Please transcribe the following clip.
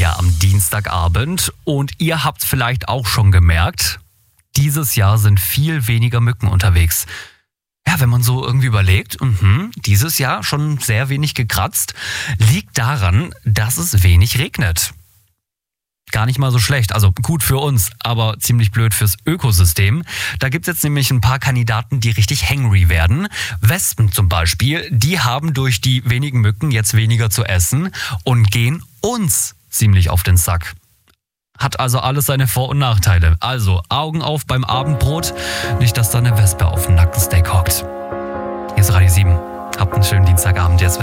ja am Dienstagabend und ihr habt vielleicht auch schon gemerkt, dieses Jahr sind viel weniger Mücken unterwegs. Ja, wenn man so irgendwie überlegt, dieses Jahr schon sehr wenig gekratzt, liegt daran, dass es wenig regnet. Gar nicht mal so schlecht, also gut für uns, aber ziemlich blöd fürs Ökosystem. Da gibt's jetzt nämlich ein paar Kandidaten, die richtig hangry werden. Wespen zum Beispiel, die haben durch die wenigen Mücken jetzt weniger zu essen und gehen uns ziemlich auf den Sack. Hat also alles seine Vor- und Nachteile. Also Augen auf beim Abendbrot, nicht dass da eine Wespe auf dem Nackensteak hockt. Hier ist Radio 7. Habt einen schönen Dienstagabend jetzt.